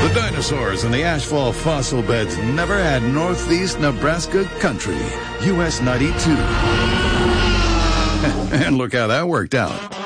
The dinosaurs and the asphalt fossil beds never had Northeast Nebraska country. US 92. And look how that worked out.